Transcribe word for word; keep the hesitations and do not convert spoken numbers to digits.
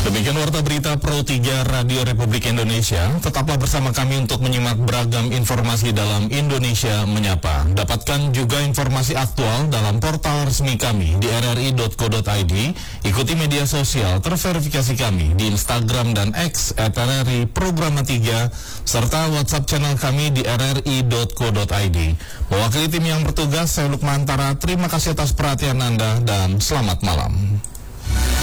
Demikian warta berita Pro tiga Radio Republik Indonesia. Tetaplah bersama kami untuk menyimak beragam informasi dalam Indonesia Menyapa. Dapatkan juga informasi aktual dalam portal resmi kami di r r i dot co dot i d. Ikuti media sosial terverifikasi kami di Instagram dan X at r r i programa tiga, serta WhatsApp channel kami di r r i dot co dot i d. Mewakili tim yang bertugas, saya Lukman Tara. Terima kasih atas perhatian Anda dan selamat malam.